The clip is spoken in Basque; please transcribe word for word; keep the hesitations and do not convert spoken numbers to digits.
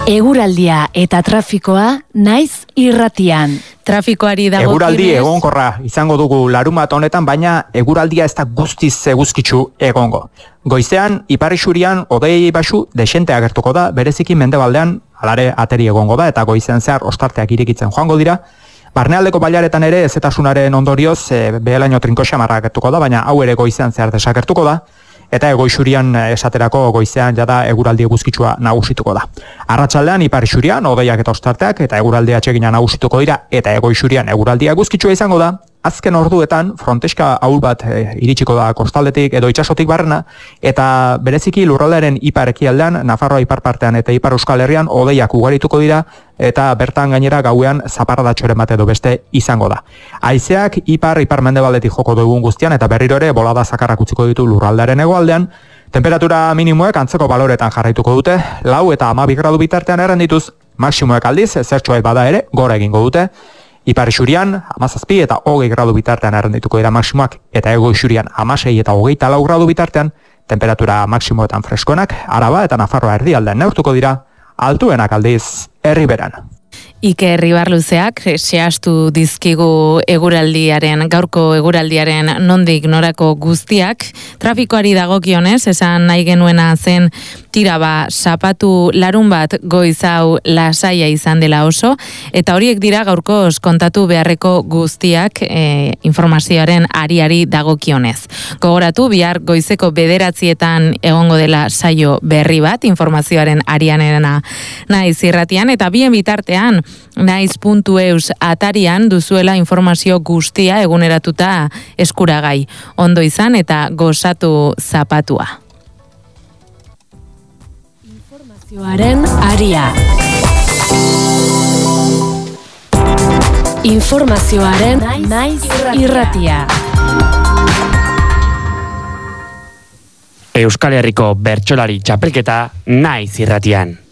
Eguraldia eta trafikoa naiz irratian. Trafikoari dago eguraldi egonkorra izango dugu larunbat honetan, baina eguraldia ez da guztiz eguzkitsu egongo. Goizean, ipar isurian, hodei baxu, desente agertuko da, bereziki mendebaldean, alare ateri egongo da, eta goizean zehar ostarteak irekitzen joango dira. Barnealdeko bailaretan ere ezetasunaren ondorioz, e, behelaino trinko xamarra agertuko da, baina hau ere goizean zehar desagertuko da. Eta egoixurian esaterako goizean jada eguraldi eguzkitsua nagusituko da. Arratsaldean ipar isurian hodeiak eta ostarteak eta eguraldi atsegina nagusituko dira eta egoixurian eguraldi eguzkitsua izango da. Azken orduetan fronteska ahul bat e, iritsiko da kostaldetik edo itsasotik barrena eta bereziki lurraldearen ipar ekialdean, Nafarroa ipar partean eta ipar Euskal Herrian hodeiak ugarituko dira eta bertan gainera gauean zaparradatxoren bat edo beste izango da. Haizeak ipar ipar mendebaldetik joko dugun guztian eta berriro ere bolada zakarrak utziko ditu lurraldearen hegoaldean. Temperatura minimoek antzeko baloretan jarraituko dute, lau eta hamabi gradu bitartean errendituz, maksimoek aldiz zertxoa bada ere gora egingo dute. Ipar isurian, hamazazpi eta hogei gradu bitartean errendituko dira maksimoak, eta ego isurian hamasei eta hogeita lau gradu bitartean, temperatura maksimoetan freskoenak, Araba eta Nafarroa erdialdean neurtuko dira, altuenak aldiz Erriberan. Ike Ribarluzeak zehaztu dizkigu eguraldiaren, gaurko eguraldiaren nondik norako guztiak. Trafikoari dagokionez, esan nahi genuena zen tira ba, zapatu larun bat goiz hau lasaia izan dela oso, eta horiek dira gaurkoz kontatu beharreko guztiak e, informazioaren ariari dagokionez. Gogoratu, bihar goizeko bederatzietan egongo dela saio berri bat, informazioaren arianerena naiz irratian, eta bien bitartean, naiz puntu eus atarian duzuela informazio guztia eguneratuta eskuragai. Ondo izan eta gozatu zapatua. Informazioaren aria. Informazioaren naiz irratia. Euskal Herriko bertsolari txapelketa naiz irratian.